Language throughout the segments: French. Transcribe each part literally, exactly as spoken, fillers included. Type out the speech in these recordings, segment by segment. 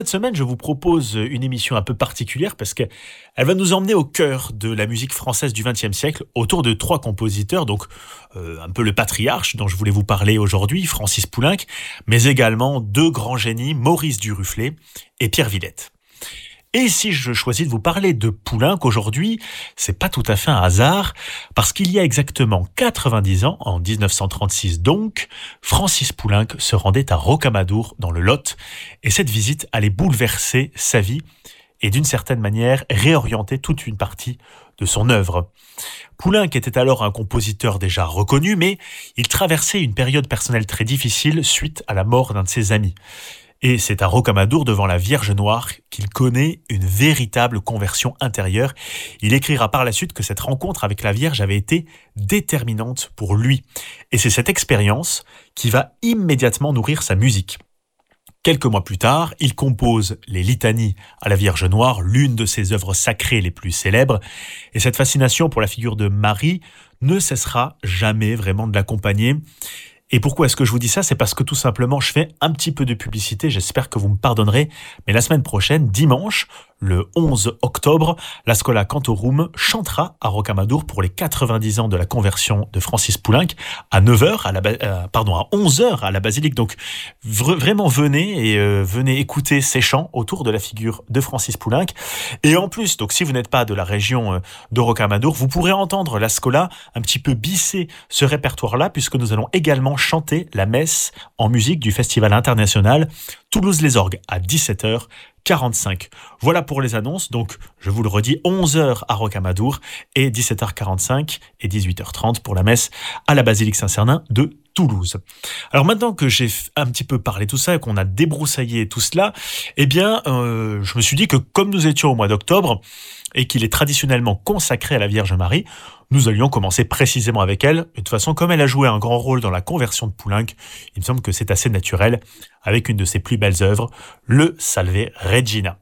Cette semaine, je vous propose une émission un peu particulière parce qu'elle va nous emmener au cœur de la musique française du vingtième siècle autour de trois compositeurs, donc euh, un peu le patriarche dont je voulais vous parler aujourd'hui, Francis Poulenc, mais également deux grands génies, Maurice Duruflé et Pierre Villette. Et si je choisis de vous parler de Poulenc aujourd'hui, c'est pas tout à fait un hasard, parce qu'il y a exactement quatre-vingt-dix ans, en dix-neuf cent trente-six donc, Francis Poulenc se rendait à Rocamadour, dans le Lot, et cette visite allait bouleverser sa vie et d'une certaine manière réorienter toute une partie de son œuvre. Poulenc était alors un compositeur déjà reconnu, mais il traversait une période personnelle très difficile suite à la mort d'un de ses amis. Et c'est à Rocamadour, devant la Vierge Noire, qu'il connaît une véritable conversion intérieure. Il écrira par la suite que cette rencontre avec la Vierge avait été déterminante pour lui. Et c'est cette expérience qui va immédiatement nourrir sa musique. Quelques mois plus tard, il compose les litanies à la Vierge Noire, l'une de ses œuvres sacrées les plus célèbres. Et cette fascination pour la figure de Marie ne cessera jamais vraiment de l'accompagner. Et pourquoi est-ce que je vous dis ça ? C'est parce que tout simplement, je fais un petit peu de publicité, j'espère que vous me pardonnerez, mais la semaine prochaine, dimanche, le onze octobre, la Schola Cantorum chantera à Rocamadour pour les quatre-vingt-dix ans de la conversion de Francis Poulenc à neuf heures, à la, euh, pardon, à onze heures à la basilique. Donc vr- vraiment venez et euh, venez écouter ces chants autour de la figure de Francis Poulenc. Et en plus, donc si vous n'êtes pas de la région euh, de Rocamadour, vous pourrez entendre la Schola un petit peu bisser ce répertoire-là, puisque nous allons également chanter la messe en musique du Festival international Toulouse-les-Orgues à dix-sept heures quarante-cinq. Voilà pour les annonces. Donc, je vous le redis, onze heures à Rocamadour et dix-sept heures quarante-cinq et dix-huit heures trente pour la messe à la basilique Saint-Cernin de Toulouse. Alors maintenant que j'ai un petit peu parlé tout ça et qu'on a débroussaillé tout cela, eh bien, euh, je me suis dit que comme nous étions au mois d'octobre et qu'il est traditionnellement consacré à la Vierge Marie, nous allions commencer précisément avec elle. Et de toute façon, comme elle a joué un grand rôle dans la conversion de Poulenc, il me semble que c'est assez naturel, avec une de ses plus belles œuvres, le Salve Regina.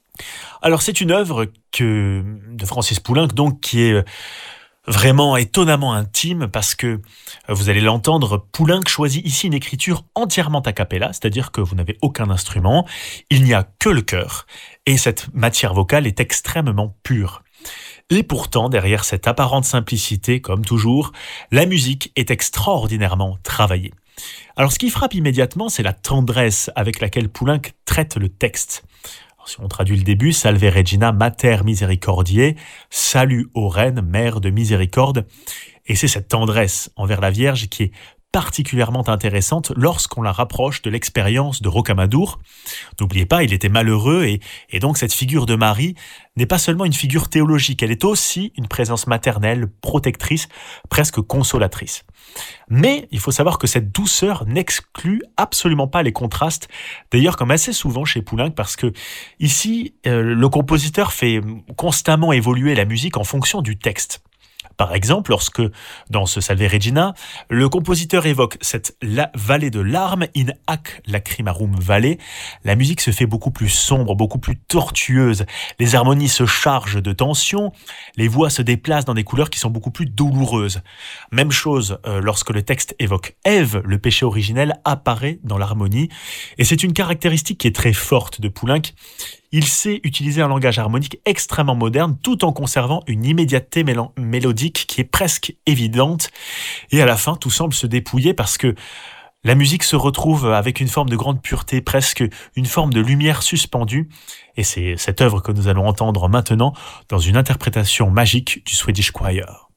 Alors c'est une œuvre que, de Francis Poulenc, donc, qui est vraiment étonnamment intime, parce que, vous allez l'entendre, Poulenc choisit ici une écriture entièrement a cappella, c'est-à-dire que vous n'avez aucun instrument, il n'y a que le chœur, et cette matière vocale est extrêmement pure. Et pourtant, derrière cette apparente simplicité, comme toujours, la musique est extraordinairement travaillée. Alors ce qui frappe immédiatement, c'est la tendresse avec laquelle Poulenc traite le texte. Alors, si on traduit le début, Salve Regina Mater Misericordiae, salut ô reine, mère de miséricorde. Et c'est cette tendresse envers la Vierge qui est particulièrement intéressante lorsqu'on la rapproche de l'expérience de Rocamadour. N'oubliez pas, il était malheureux et, et donc cette figure de Marie n'est pas seulement une figure théologique, elle est aussi une présence maternelle, protectrice, presque consolatrice. Mais il faut savoir que cette douceur n'exclut absolument pas les contrastes, d'ailleurs comme assez souvent chez Poulenc, parce que ici, euh, le compositeur fait constamment évoluer la musique en fonction du texte. Par exemple, lorsque, dans ce Salve Regina, le compositeur évoque cette la vallée de larmes, in hac lacrimarum valley, la musique se fait beaucoup plus sombre, beaucoup plus tortueuse, les harmonies se chargent de tension, les voix se déplacent dans des couleurs qui sont beaucoup plus douloureuses. Même chose euh, lorsque le texte évoque Ève, le péché originel apparaît dans l'harmonie, et c'est une caractéristique qui est très forte de Poulenc. Il sait utiliser un langage harmonique extrêmement moderne tout en conservant une immédiateté mél- mélodique qui est presque évidente. Et à la fin, tout semble se dépouiller parce que la musique se retrouve avec une forme de grande pureté, presque une forme de lumière suspendue. Et c'est cette œuvre que nous allons entendre maintenant dans une interprétation magique du Swedish Choir.